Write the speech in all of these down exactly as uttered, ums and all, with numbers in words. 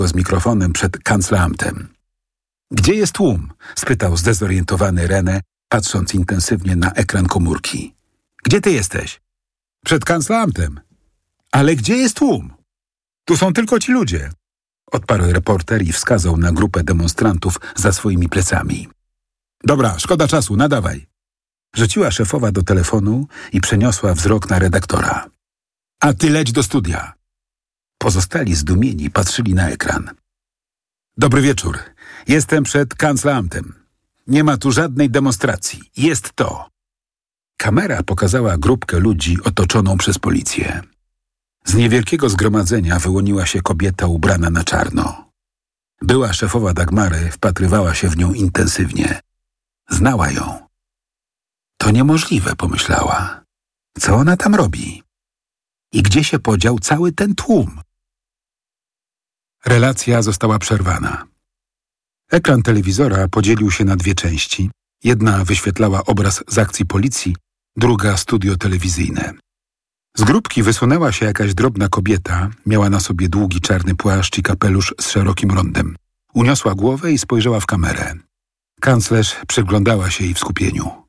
z mikrofonem przed Kanzleramtem. Gdzie jest tłum? Spytał zdezorientowany René, patrząc intensywnie na ekran komórki. Gdzie ty jesteś? Przed Kanzleramtem. Ale gdzie jest tłum? Tu są tylko ci ludzie. Odparł reporter i wskazał na grupę demonstrantów za swoimi plecami. Dobra, szkoda czasu, nadawaj. Rzuciła szefowa do telefonu i przeniosła wzrok na redaktora. A ty leć do studia. Pozostali zdumieni patrzyli na ekran. Dobry wieczór. Jestem przed Kanzleramtem. Nie ma tu żadnej demonstracji. Jest to. Kamera pokazała grupkę ludzi otoczoną przez policję. Z niewielkiego zgromadzenia wyłoniła się kobieta ubrana na czarno. Była szefowa Dagmary wpatrywała się w nią intensywnie. Znała ją. To niemożliwe, pomyślała. Co ona tam robi? I gdzie się podział cały ten tłum? Relacja została przerwana. Ekran telewizora podzielił się na dwie części. Jedna wyświetlała obraz z akcji policji, druga studio telewizyjne. Z grupki wysunęła się jakaś drobna kobieta, miała na sobie długi czarny płaszcz i kapelusz z szerokim rondem. Uniosła głowę i spojrzała w kamerę. Kanclerz przyglądała się jej w skupieniu.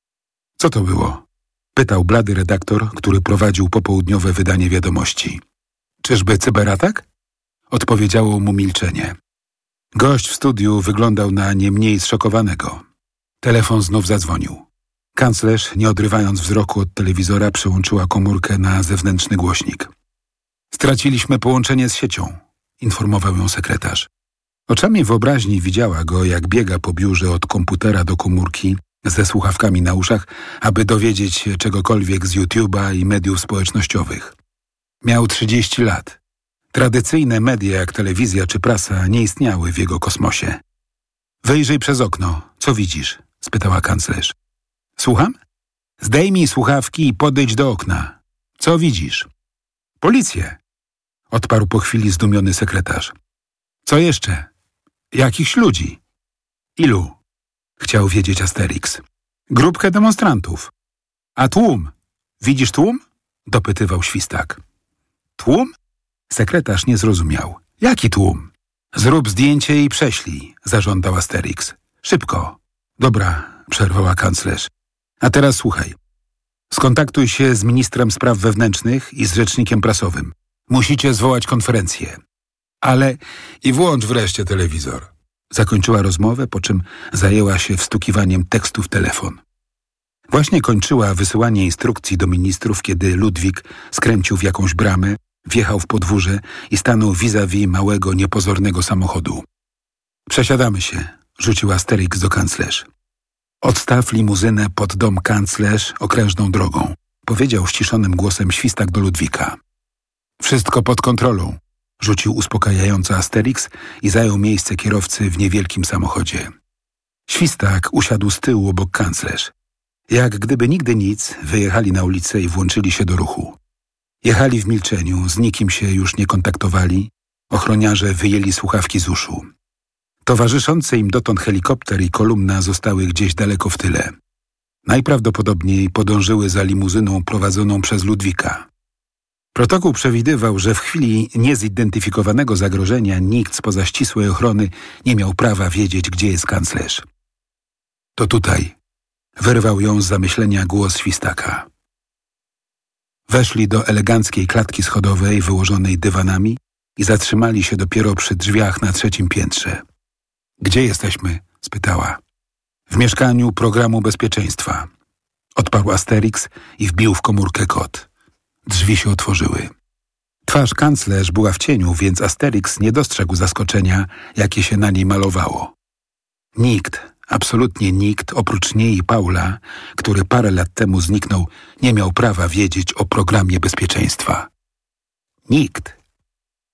Co to było? Pytał blady redaktor, który prowadził popołudniowe wydanie wiadomości. Czyżby cyberatak? Odpowiedziało mu milczenie. Gość w studiu wyglądał na nie mniej zszokowanego. Telefon znów zadzwonił. Kanclerz, nie odrywając wzroku od telewizora, przełączyła komórkę na zewnętrzny głośnik. Straciliśmy połączenie z siecią, informował ją sekretarz. Oczami wyobraźni widziała go, jak biega po biurze od komputera do komórki ze słuchawkami na uszach, aby dowiedzieć się czegokolwiek z YouTube'a i mediów społecznościowych. Miał trzydzieści lat. Tradycyjne media jak telewizja czy prasa nie istniały w jego kosmosie. Wyjrzyj przez okno. Co widzisz? Spytała kanclerz. Słucham? Zdejmij słuchawki i podejdź do okna. Co widzisz? Policję. Odparł po chwili zdumiony sekretarz. Co jeszcze? Jakichś ludzi. Ilu? Chciał wiedzieć Asterix. Grupkę demonstrantów. A tłum? Widzisz tłum? Dopytywał Świstak. Tłum? Sekretarz nie zrozumiał. Jaki tłum? Zrób zdjęcie i prześlij, zażądał Asterix. Szybko. Dobra, przerwała kanclerz. A teraz słuchaj. Skontaktuj się z ministrem spraw wewnętrznych i z rzecznikiem prasowym. Musicie zwołać konferencję. Ale i włącz wreszcie telewizor. Zakończyła rozmowę, po czym zajęła się wstukiwaniem tekstu w telefon. Właśnie kończyła wysyłanie instrukcji do ministrów, kiedy Ludwik skręcił w jakąś bramę, wjechał w podwórze i stanął vis-a-vis małego, niepozornego samochodu. Przesiadamy się, rzucił Asterix do kanclerz. Odstaw limuzynę pod dom kanclerz okrężną drogą, powiedział ściszonym głosem Świstak do Ludwika. Wszystko pod kontrolą, rzucił uspokajająco Asterix i zajął miejsce kierowcy w niewielkim samochodzie. Świstak usiadł z tyłu obok kanclerz. Jak gdyby nigdy nic, wyjechali na ulicę i włączyli się do ruchu. Jechali w milczeniu, z nikim się już nie kontaktowali, ochroniarze wyjęli słuchawki z uszu. Towarzyszące im dotąd helikopter i kolumna zostały gdzieś daleko w tyle. Najprawdopodobniej podążyły za limuzyną prowadzoną przez Ludwika. Protokół przewidywał, że w chwili niezidentyfikowanego zagrożenia nikt spoza ścisłej ochrony nie miał prawa wiedzieć, gdzie jest kanclerz. To tutaj. Wyrwał ją z zamyślenia głos Świstaka. Weszli do eleganckiej klatki schodowej wyłożonej dywanami i zatrzymali się dopiero przy drzwiach na trzecim piętrze. Gdzie jesteśmy? Spytała. W mieszkaniu programu bezpieczeństwa. Odparł Asterix i wbił w komórkę kod. Drzwi się otworzyły. Twarz kanclerz była w cieniu, więc Asterix nie dostrzegł zaskoczenia, jakie się na niej malowało. Nikt, absolutnie nikt, oprócz niej i Paula, który parę lat temu zniknął, nie miał prawa wiedzieć o programie bezpieczeństwa. Nikt.